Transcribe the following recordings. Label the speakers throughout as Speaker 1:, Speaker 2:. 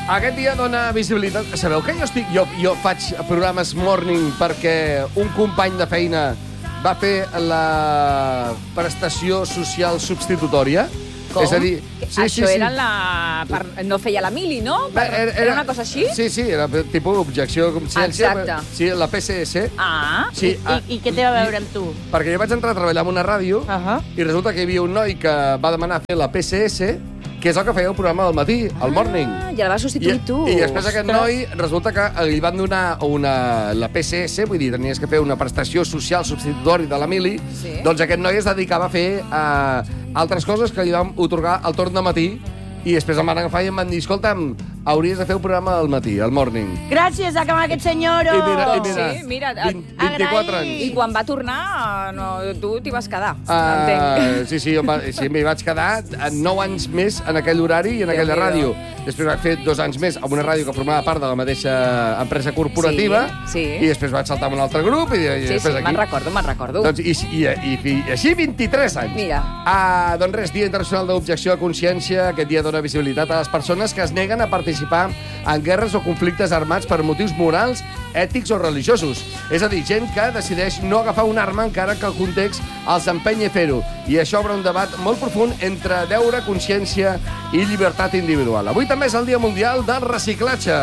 Speaker 1: Aquest dia dona visibilitat. Sabeu que jo faig programes morning perquè un company de feina va fer la prestació social substitutòria?
Speaker 2: Com?
Speaker 1: És a dir,
Speaker 2: Això era no feia la mili, no? Era una cosa així?
Speaker 1: Sí, era tipus objecció de consciència.
Speaker 2: Exacte.
Speaker 1: Sí, la PSS.
Speaker 2: Ah,
Speaker 1: Sí,
Speaker 3: I què té a veure amb tu?
Speaker 1: perquè jo vaig entrar a treballar en una ràdio i resulta que hi havia un noi que va demanar fer la PSS, que és el que feia el programa del matí, el morning.
Speaker 2: I el vas substituir tu.
Speaker 1: I després aquest noi, resulta que li van donar la PSS, vull dir, tenies que fer una prestació social substitutori de la mili, doncs aquest noi es dedicava a fer altres coses que li vam otorgar al torn de matí i després em van agafar i em van dir, escolta'm, hauries de fer un programa al matí, al morning.
Speaker 3: Gràcies a aquest senyor.
Speaker 2: Sí, mira,
Speaker 1: 24 anys.
Speaker 2: I quan va tornar, tu t'hi vas quedar, entenc.
Speaker 1: Sí, m'hi vaig quedar 9 anys més en aquell horari i en aquella ràdio. Després vaig fer 2 anys més en una ràdio que formava part de la mateixa empresa corporativa i després vaig saltar en un altre grup i després aquí.
Speaker 2: Me'n recordo.
Speaker 1: Doncs, i així 23 anys.
Speaker 2: Mira.
Speaker 1: Doncs res, Dia Internacional d'Objecció a Consciència. Aquest dia dona visibilitat a les persones que es neguen a participar en guerres o conflictes armats per motius morals, ètics o religiosos. És a dir, gent que decideix no agafar una arma encara que el context els empenyi a fer-ho. I això obre un debat molt profund entre deure, consciència i llibertat individual. Avui també és el Dia Mundial del Reciclatge.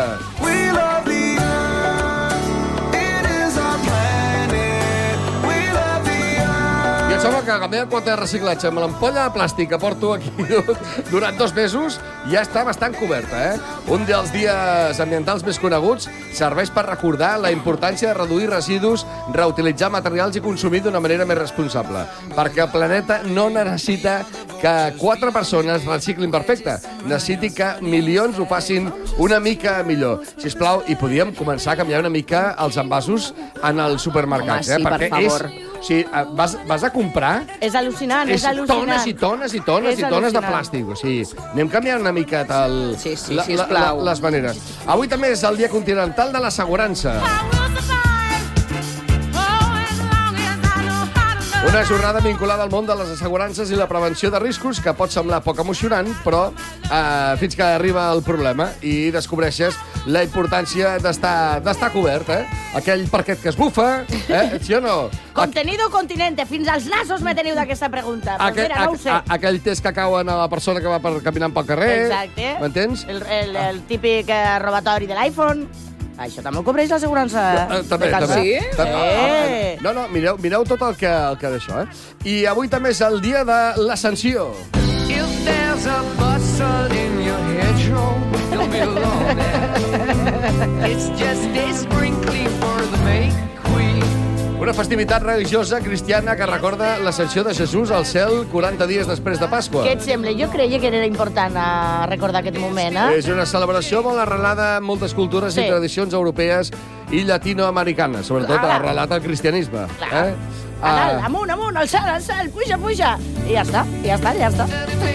Speaker 1: I em sembla que la meva quota de reciclatge amb l'ampolla de plàstic que porto aquí durant 2 mesos ja està bastant coberta, Un dels dies ambientals més coneguts serveix per recordar la importància de reduir residus, reutilitzar materials i consumir d'una manera més responsable. Perquè el planeta no necessita que 4 persones reciclin perfecte. Necessiti que milions ho facin una mica millor. Sisplau, i podíem començar a canviar una mica els envasos en els supermercats.
Speaker 2: Home, sí,
Speaker 1: perquè
Speaker 2: per favor.
Speaker 1: Sí, vas a comprar...
Speaker 3: És al·lucinant, és al·lucinant.
Speaker 1: Tones de plàstic. O sigui, anem canviant una miqueta les maneres. Avui també és el Dia Continental de l'Assegurança. Una jornada vinculada al món de les assegurances i la prevenció de riscos, que pot semblar poc emocionant, però fins que arriba el problema i descobreixes la importància d'estar cobert, Aquell parquet que es bufa, sí o no?
Speaker 3: Contenido continente, fins als nassos me teniu d'aquesta pregunta. Però mira, no ho sé.
Speaker 1: Aquell test que cauen a la persona que va caminant pel carrer.
Speaker 3: Exacte.
Speaker 1: M'entens?
Speaker 3: El típic robatori de l'iPhone. Això també ho cobreix l'assegurança?
Speaker 1: També.
Speaker 3: Sí?
Speaker 1: No, mireu tot el que d'això, I avui també és el dia de l'ascensió. If there's a bustle in your hedgerow, you'll be alone there. It's just a sprinkling for the May Queen. Una festivitat religiosa cristiana que recorda l'ascensió de Jesús al cel 40 dies després de Pasqua.
Speaker 3: Què et sembla? Jo creia que era important recordar aquest moment,
Speaker 1: És una celebració molt arrelada en moltes cultures i tradicions europees i llatinoamericanes, sobretot arrelat al cristianisme.
Speaker 3: A dalt, amunt, al cel, puja. I ja està.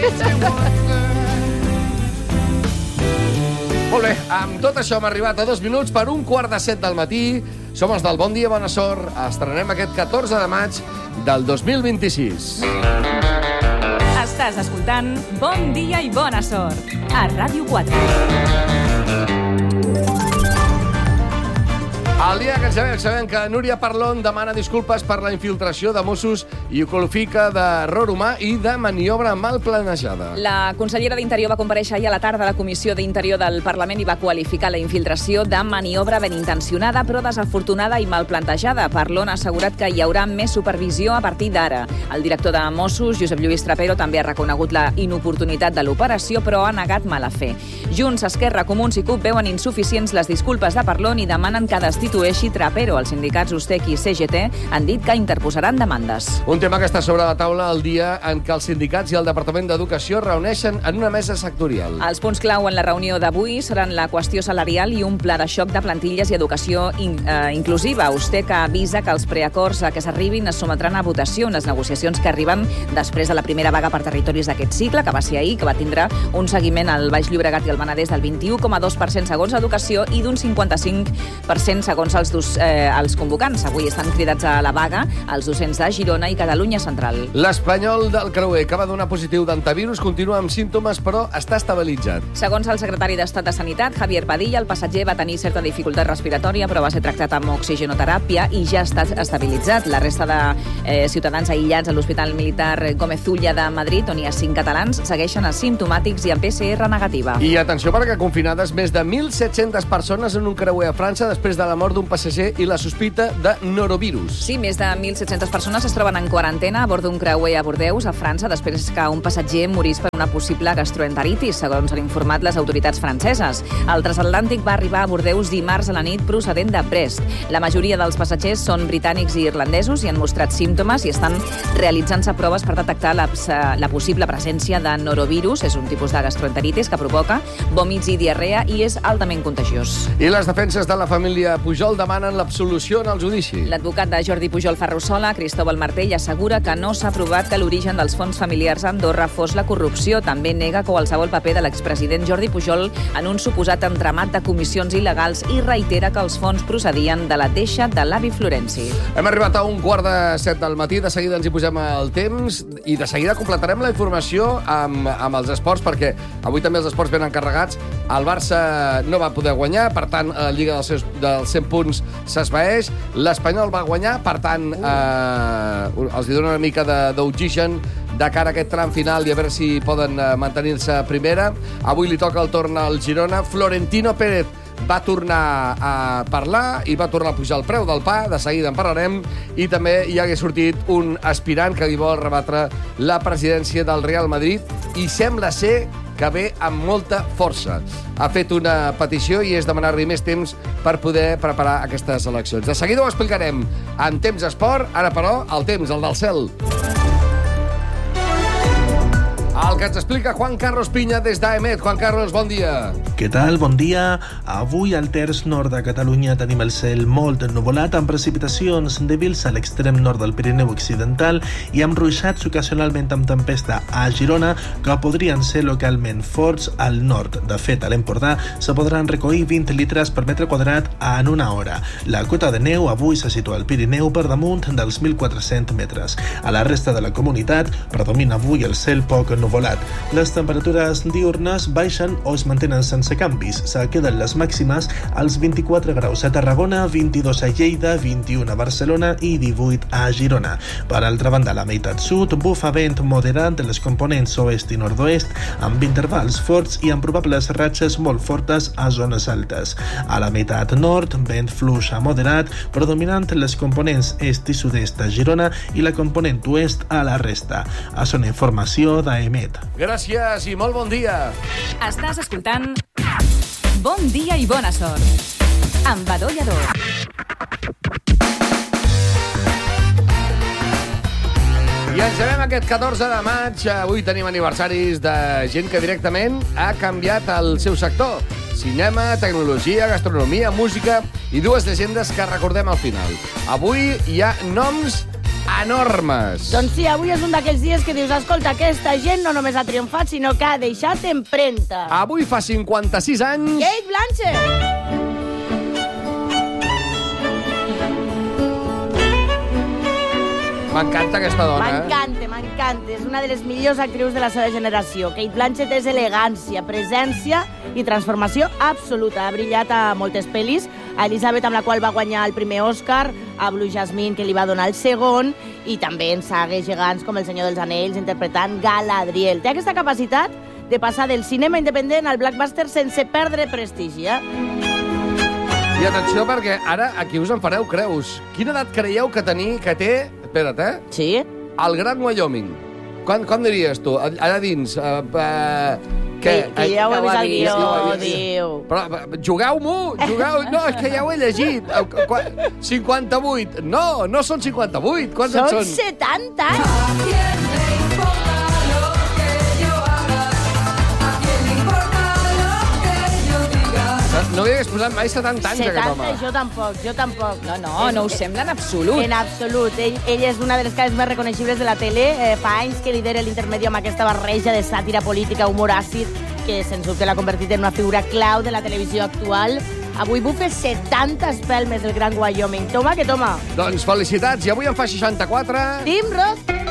Speaker 1: Molt bé, amb tot això hem arribat a 2 minuts per 7:15 del matí. Som els del Bon Dia, Bona Sort. Estrenem aquest 14 de maig del 2026.
Speaker 4: Estàs escoltant Bon Dia i Bona Sort a Ràdio 4.
Speaker 1: El dia que sabem que Núria Parlon demana disculpes per la infiltració de Mossos i ho qualifica d'error humà i de maniobra mal planejada.
Speaker 2: La consellera d'Interior va comparèixer ahir a la tarda a la Comissió d'Interior del Parlament i va qualificar la infiltració de maniobra ben intencionada però desafortunada i mal plantejada. Parlon ha assegurat que hi haurà més supervisió a partir d'ara. El director de Mossos, Josep Lluís Trapero, també ha reconegut la inoportunitat de l'operació però ha negat mala fe. Junts, Esquerra, Comuns i CUP veuen insuficients les disculpes de Parlon i demanen que destitueixi Trapero. Els sindicats USTEC i CGT han dit que interposaran demandes.
Speaker 1: Un tema que està sobre la taula el dia en què els sindicats i el Departament d'Educació reuneixen en una mesa sectorial.
Speaker 2: Els punts clau en la reunió d'avui seran la qüestió salarial i un pla de xoc de plantilles i educació inclusiva. USTEC avisa que els preacords a què s'arribin es sometran a votació, unes negociacions que arriben després de la primera vaga per territoris d'aquest cicle, que va ser ahir, que va tindre un seguiment al Baix Llobregat i al Penedès del 21,2% segons Educació i d'un 55% segons segons els convocants. Avui estan cridats a la vaga els docents de Girona i Catalunya Central.
Speaker 1: L'espanyol del creuer, que va donar positiu d'antivirus, continua amb símptomes, però està estabilitzat.
Speaker 2: Segons el secretari d'Estat de Sanitat, Javier Padilla, el passatger va tenir certa dificultat respiratòria, però va ser tractat amb oxigenoteràpia i ja està estabilitzat. La resta de ciutadans aïllats a l'Hospital Militar Gómez Ulla de Madrid, on hi ha 5 catalans, segueixen asimptomàtics i amb PCR negativa.
Speaker 1: I atenció, perquè confinades més de 1.700 persones en un creuer a França després de la mort d'un passager i la sospita de norovirus.
Speaker 2: Sí, més de 1.700 persones es troben en quarantena a bord d'un creuer a Bordeus, a França, després que un passatger morís per una possible gastroenteritis, segons han informat les autoritats franceses. El transatlàntic va arribar a Bordeus dimarts a la nit procedent de Brest. La majoria dels passatgers són britànics i irlandesos i han mostrat símptomes i estan realitzant-se proves per detectar la possible presència de norovirus. És un tipus de gastroenteritis que provoca vòmits i diarrea i és altament contagiós.
Speaker 1: I les defenses de la família Pujol demanen l'absolució en el judici.
Speaker 2: L'advocat de Jordi Pujol Ferrusola, Cristóbal Martell, assegura que no s'ha provat que l'origen dels fons familiars a Andorra fos la corrupció. També nega qualsevol paper de l'expresident Jordi Pujol en un suposat entramat de comissions il·legals i reitera que els fons procedien de la deixa de l'avi Florenci.
Speaker 1: Hem arribat a 1:45 del matí, de seguida ens hi posem el temps i de seguida completarem la informació amb els esports, perquè avui també els esports venen carregats. El Barça no va poder guanyar, per tant, la Lliga dels 100 punts s'esvaeix. L'Espanyol va guanyar, per tant, els dona una mica d'oxigen de cara a aquest tram final i a veure si poden mantenir-se a primera. Avui li toca el torn al Girona. Florentino Pérez va tornar a parlar i va tornar a pujar el preu del pa, de seguida en parlarem, i també hi hagués sortit un aspirant que li vol rebatre la presidència del Real Madrid i sembla ser que ve amb molta força. Ha fet una petició i és demanar-li més temps per poder preparar aquestes eleccions. De seguida ho explicarem en Temps Esport, ara però el temps, el del cel. El que ens explica Juan Carlos Piña des d'AEMET. Juan Carlos, bon dia.
Speaker 5: Què tal? Bon dia. Avui al terç nord de Catalunya tenim el cel molt ennuvolat amb precipitacions dèbils a l'extrem nord del Pirineu Occidental i amb ruixats ocasionalment amb tempesta a Girona que podrien ser localment forts al nord. De fet, a l'Empordà se podran recollir 20 litres per metre quadrat en una hora. La cota de neu avui se situa al Pirineu per damunt dels 1.400 metres. A la resta de la comunitat predomina avui el cel poc ennuvolat. Les temperatures diurnes baixen o es mantenen sense canvis. Se queden les màximes als 24 graus a Tarragona, 22 a Lleida, 21 a Barcelona i 18 a Girona. Per altra banda, a la meitat sud bufa vent moderat de les components oest i nord-oest amb intervals forts i amb probables ratxes molt fortes a zones altes. A la meitat nord, vent fluix a moderat, predominant les components est i sud-est a Girona i la component oest a la resta. És una informació d'AEMET.
Speaker 1: Gràcies i molt bon dia.
Speaker 4: Estàs escoltant Bon dia i bona sort amb Badó Lladó.
Speaker 1: I ens llevem aquest 14 de maig. Avui tenim aniversaris de gent que directament ha canviat el seu sector. Cinema, tecnologia, gastronomia, música i dues llegendes que recordem al final. Avui hi ha noms enormes.
Speaker 3: Doncs sí, avui és un d'aquells dies que dius, escolta, aquesta gent no només ha triomfat, sinó que ha deixat empremta.
Speaker 1: Avui fa 56 anys...
Speaker 3: Kate Blanchett!
Speaker 1: M'encanta aquesta dona,
Speaker 3: M'encanta. És una de les millors actrius de la seva generació. Kate Blanchett és elegància, presència i transformació absoluta. Ha brillat a moltes pel·lis. A Elizabeth, amb la qual va guanyar el primer Oscar, a Blue Jasmine, que li va donar el segon, i també en sagues gegants com El Senyor dels Anells, interpretant Galadriel. Té aquesta capacitat de passar del cinema independent al blockbuster sense perdre prestigi,
Speaker 1: I atenció, perquè ara aquí us en fareu creus. Quina edat creieu que té... Espera't,
Speaker 3: Sí?
Speaker 1: el Gran Wyoming. Com diries tu? Allà dins...
Speaker 3: Que ja ho he vist al guió,
Speaker 1: Però jugueu-m'ho! No, és que ja ho he llegit. 58. No són 58. Quants en són?
Speaker 3: Són 70 anys!
Speaker 1: No li hagués posat mai 70 anys, aquest home.
Speaker 3: 70, jo tampoc.
Speaker 2: No ho sembla en absolut.
Speaker 3: En absolut. Ell és una de les cares més reconeixibles de la tele. Fa anys que lidera l'intermedi amb aquesta barreja de sàtira política, humor àcid, que sens dubte l'ha convertit en una figura clau de la televisió actual. Avui bufe 70 espelmes del Gran Wyoming. Toma que toma.
Speaker 1: Doncs felicitats, i avui en fa 64...
Speaker 3: Tim Roth.